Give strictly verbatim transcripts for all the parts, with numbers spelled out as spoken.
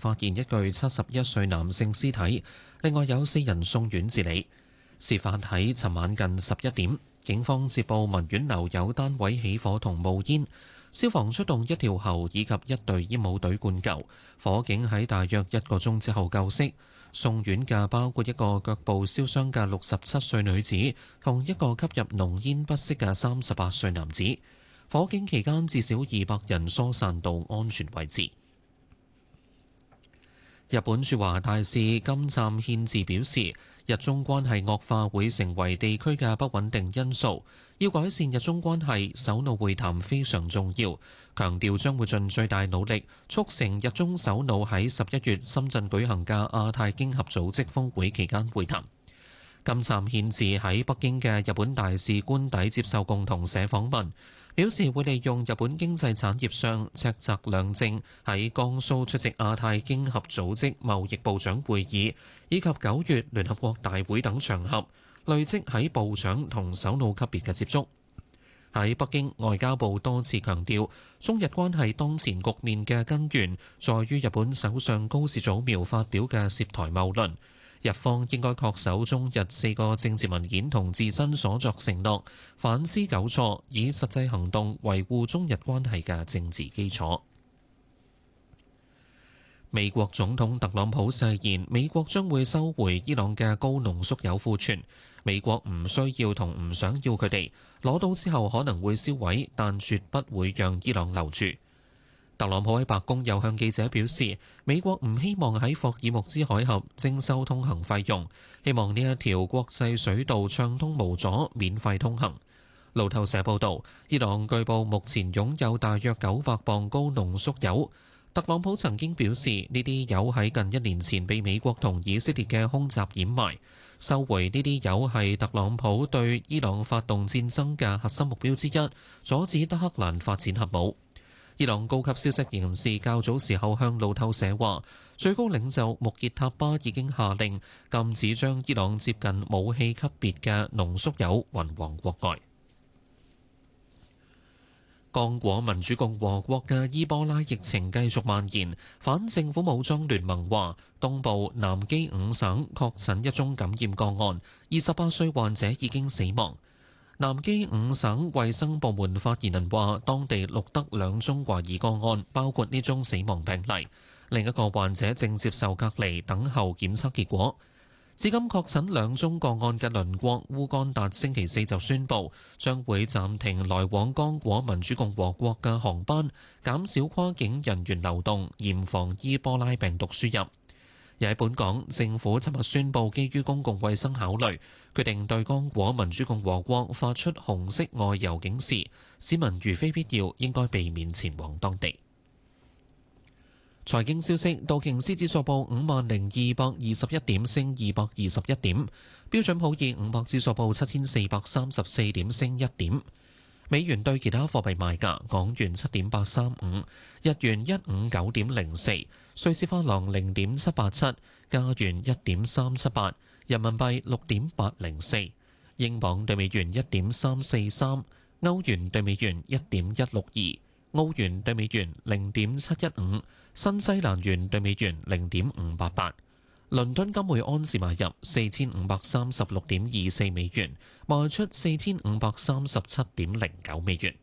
發現一具七十一歲男性屍體，另外有四人送院治理。事發喺尋晚近十一點，警方接報文苑樓有單位起火同冒煙，消防出動一條喉以及一隊煙霧隊灌救，火警喺大約一個鐘之後救熄。送院嘅包括一個腳部燒傷嘅六十七歲女子，同一個吸入濃煙不適嘅三十八歲男子。火警期間至少二百人疏散到安全位置。日本駐華大使金站憲治表示，日中關係惡化會成為地區嘅不穩定因素，要改善日中關係，首腦會談非常重要，強調將會盡最大努力促成日中首腦喺十一月深圳舉行嘅亞太經合組織峰會期間會談。金站憲治喺北京嘅日本大使官邸接受共同社訪問，表示會利用日本經濟產業上赤澤亮正喺江蘇出席亞太經合組織貿易部長會議，以及九月聯合國大會等場合，累積喺部長同首腦級別嘅接觸。喺北京，外交部多次強調，中日關係當前局面嘅根源，在於日本首相高市早苗發表嘅涉台謬論。日方應該恪守中日四個政治文件同自身所作承諾，反思糾錯，以實際行動維護中日關係嘅政治基礎。美國總統特朗普誓言，美國將會收回伊朗嘅高濃縮鈾庫存，美國唔需要同唔想要佢哋，攞到之後可能會銷毀，但絕不會讓伊朗留住。特朗普喺白宮又向記者表示，美國唔希望喺霍爾木茲海峽徵收通行費用，希望呢一條國際水道暢通無阻，免費通行。路透社報道，伊朗據報目前擁有大約九百磅高濃縮鈾。特朗普曾經表示，呢啲鈾喺近一年前被美國同以色列嘅空襲掩埋，收回呢啲鈾係特朗普對伊朗發動戰爭嘅核心目標之一，阻止德黑蘭發展核武。伊朗高級消息人士較早時候向路透社話，最高領袖穆傑塔巴已經下令禁止將伊朗接近武器級別嘅濃縮鈾運往國外。剛果民主共和國嘅伊波拉疫情繼續蔓延，反政府武裝聯盟話，東部南基五省確診一宗感染個案，二十八歲患者已經死亡。南基五省衛生部門發言人話，當地錄得兩宗懷疑個案，包括呢宗死亡病例，另一個患者正接受隔離等候檢測結果。至今確診兩宗個案嘅鄰國烏干達星期四就宣布將會暫停來往剛果民主共和國嘅航班，減少跨境人員流動，嚴防伊波拉病毒輸入。而喺本港，政府尋日宣布，基於公共衛生考慮，決定對剛果民主共和國發出紅色外遊警示，市民如非必要，應該避免前往當地。財經消息，道瓊斯指數報五萬零二百二十一點，升二百二十一點；標準普爾五百指數報七千四百三十四點，升一點。美元對其他貨幣賣價：港元七點八三五，日元一五九點零四，瑞士法郎零點七八七，加元一點三七八，人民幣六點八零四，英鎊對美元一點三四三，歐元對美元一點一六二，澳元對美元零點七一五，新西蘭元對美元零點五八八。倫敦金每安士買入四千五百三十六點二四美元，賣出四千五百三十七點零九美元。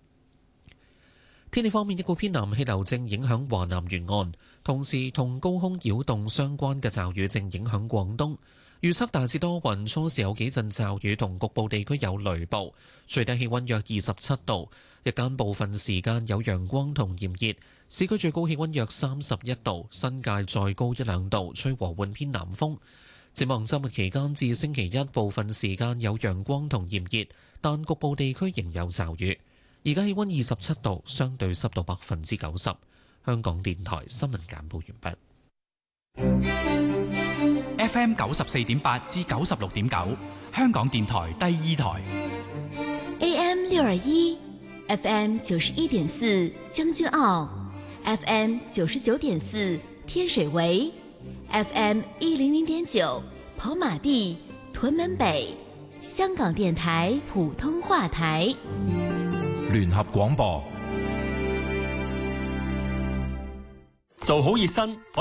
天氣方面，一股偏南氣流正影響華南沿岸，同時同高空擾動相關嘅驟雨正影響廣東。預測大致多雲，初時有幾陣驟雨，同局部地區有雷暴。最低氣溫約二十七度，日間部分時間有陽光同炎熱。市區最高氣溫約三十一度，新界再高一兩度，吹和緩偏南風。展望周末期間至星期一，部分時間有陽光同炎熱，但局部地區仍有驟雨。而家氣溫二十七度，相對濕度百分之九十。香港電台新聞簡報完畢。F M 九十四點八至九十六點九，香港電台第二台。 A M 六二一，F M 九十一點四將軍澳，F M 九十九點四天水圍，F M 一零零點九跑馬地、屯門北，香港電台普通話台。 聯合廣播，做好熱身。